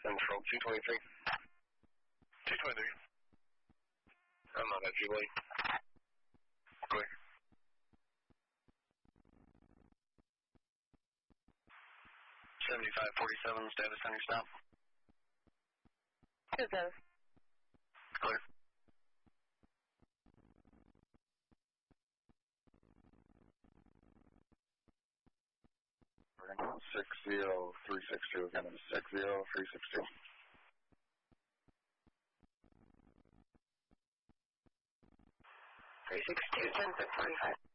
Central 223. 223. I'm not at Jubilee. Clear. $7547 status on your stop. Who's those? Clear. We're going to 60362 again. 60362. 362, 10 45.